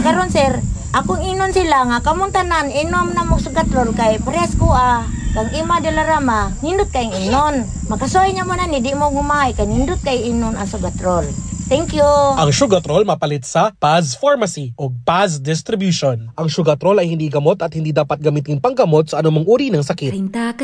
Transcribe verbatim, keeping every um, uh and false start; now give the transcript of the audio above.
karon sir, akong inon sila nga kamuntanan inom na mo sugatrol kay parehas ko ah. Kang ima de la rama, nindot kay inon. Makasoy nya mo na ni di mo gumay kay nindot kay inon ang sugatrol. Thank you. Ang Sugatrol mapalit sa Paz Pharmacy o Paz Distribution. Ang Sugatrol ay hindi gamot at hindi dapat gamitin panggamot sa anumang uri ng sakit.